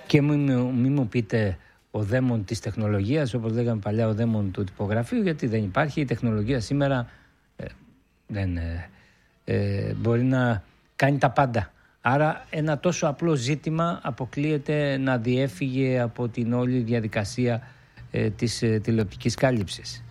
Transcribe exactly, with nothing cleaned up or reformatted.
Και μην, μην μου πείτε ο δαίμον της τεχνολογίας, όπως λέγαμε παλιά, ο δαίμον του τυπογραφείου, γιατί δεν υπάρχει. Η τεχνολογία σήμερα ε, δεν, ε, ε, μπορεί να κάνει τα πάντα. Άρα ένα τόσο απλό ζήτημα αποκλείεται να διέφυγε από την όλη διαδικασία ε, της ε, τηλεοπτικής κάλυψης.